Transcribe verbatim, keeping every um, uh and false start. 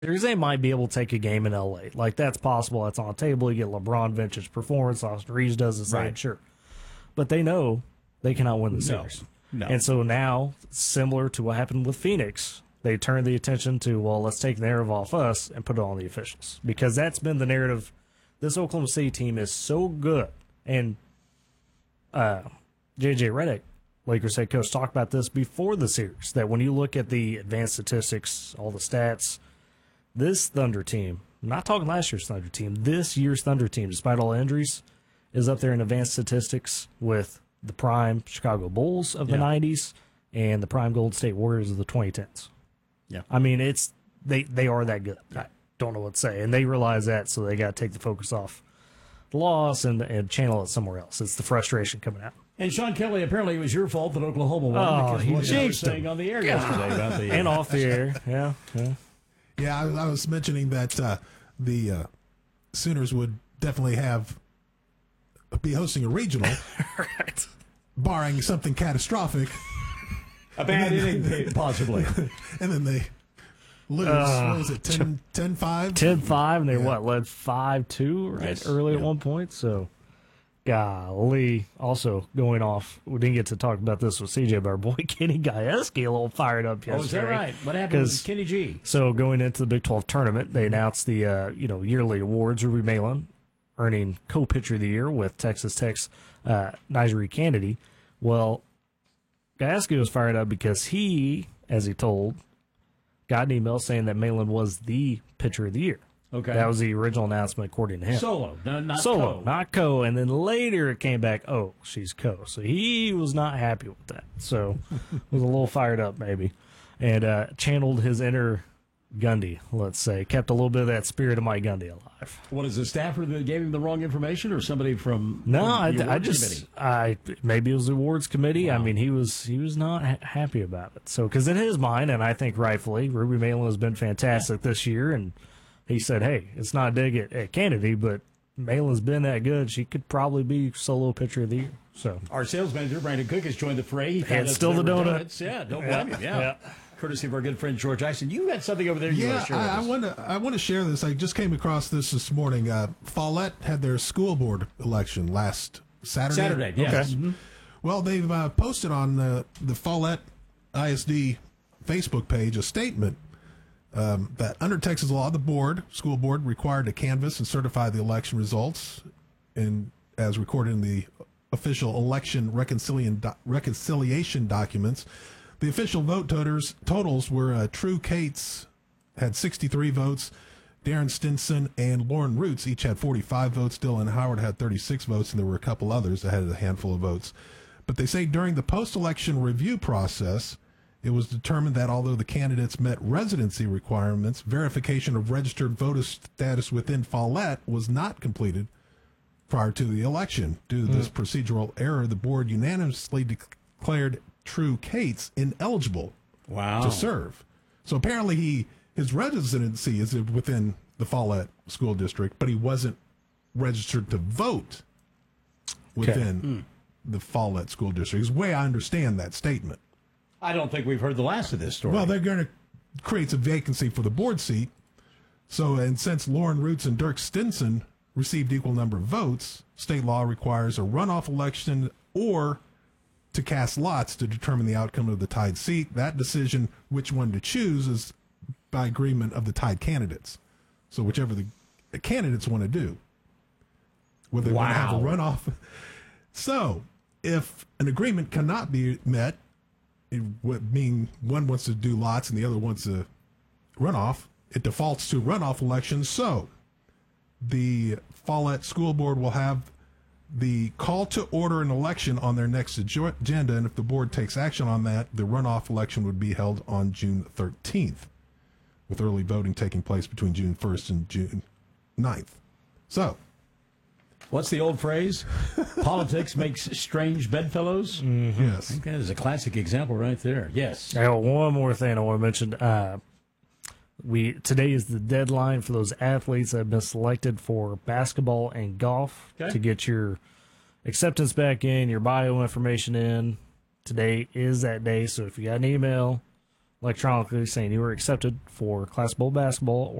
series, they might be able to take a game in L A. Like, that's possible. That's on the table. You get LeBron vintage performance. Austin Reeves does the same, Right. sure. But they know they cannot win the No. series. No. And so now, similar to what happened with Phoenix, they turn the attention to, well, let's take the narrative off us and put it on the officials. Because that's been the narrative. This Oklahoma City team is so good. And uh, J J Redick, Lakers head coach, talked about this before the series, that when you look at the advanced statistics, all the stats, this Thunder team, I'm not talking last year's Thunder team, this year's Thunder team, despite all the injuries, is up there in advanced statistics with the prime Chicago Bulls of the Yeah. nineties and the prime Golden State Warriors of the twenty tens. Yeah. I mean, it's they, they are that good. I don't know what to say. And they realize that, so they got to take the focus off the loss and, and channel it somewhere else. It's the frustration coming out. And Sean Kelly, apparently it was your fault that Oklahoma won Oh, because he of what you were jinxed saying him. on the air yesterday about the And off the air. Yeah. yeah. Yeah, I, I was mentioning that uh, the uh, Sooners would definitely have be hosting a regional, Right. barring something catastrophic, a bad inning, possibly. and then they lose. Uh, what was it, ten five? ten five, and they, Yeah. what, led five two right Yes. early at Yeah. one point? So, golly. Also, going off, we didn't get to talk about this with C J, but our boy Kenny Gajewski a little fired up yesterday. Oh, is that right? What happened 'Cause- with Kenny G? So, going into the Big twelve tournament, they announced the uh, you know yearly awards. Ruby Malin earning co-pitcher of the year with Texas Tech's uh, Najee Kennedy. Well, Gajewski was fired up because he, as he told, got an email saying that Malin was the pitcher of the year. Okay. That was the original announcement, according to him. Solo, no, not Solo, co. not co. And then later it came back, oh, she's co. So he was not happy with that. So was a little fired up, maybe. And uh, channeled his inner Gundy, let's say. Kept a little bit of that spirit of Mike Gundy alive. What is the staffer that gave him the wrong information, or somebody from? No, from I, the I awards just, committee? I maybe it was the awards committee. I Wow. mean, he was he was not ha- happy about it. So, because in his mind, and I think rightfully, Ruby Malin has been fantastic this year, and he said, "Hey, it's not a dig at, at Kennedy, but Malin's been that good. She could probably be solo pitcher of the year." So, Our sales manager Brandon Cook has joined the fray. He And found out still there the were donut. donuts. Yeah, don't blame him. Yeah. Courtesy of our good friend George Jackson. You had something over there. You Yeah, want to share with I, I us. want to. I want to share this. I just came across this this morning. Uh, Follette had their school board election last Saturday. Saturday, yes. Okay. Well, they've uh, posted on the the Follette I S D Facebook page a statement um, that under Texas law, the board, school board, required to canvass and certify the election results, and as recorded in the official election reconciliation do- reconciliation documents. The official vote toters, totals were uh, True Cates had sixty-three votes, Darren Stinson and Lauren Roots each had forty-five votes, Dylan Howard had thirty-six votes, and there were a couple others that had a handful of votes. But they say during the post-election review process, it was determined that although the candidates met residency requirements, verification of registered voter status within Follette was not completed prior to the election. Due to this procedural error, the board unanimously declared True Cates ineligible Wow. to serve. So apparently he his residency is within the Follette School District, but he wasn't registered to vote within the Follette School District. Is the way I understand that statement. I don't think we've heard the last of this story. Well, they're going to create a vacancy for the board seat. So, and since Lauren Roots and Dirk Stinson received equal number of votes, state law requires a runoff election or to cast lots to determine the outcome of the tied seat. That decision, which one to choose, is by agreement of the tied candidates. So whichever the, the candidates want to do, whether they want to have a Wow. runoff. So if an agreement cannot be met, it would mean one wants to do lots and the other wants to runoff, it defaults to runoff elections. So the Follette School Board will have the call to order an election on their next ajo- agenda, and if the board takes action on that, the runoff election would be held on June thirteenth, with early voting taking place between June first and June ninth. So, What's the old phrase? Politics makes strange bedfellows. yes. I think that is a classic example right there. Yes. I got one more thing I want to mention. Uh, we today is the deadline for those athletes that have been selected for basketball and golf Okay. to get your acceptance back in, your bio information in. Today is that day, so if you got an email electronically saying you were accepted for Class Bowl basketball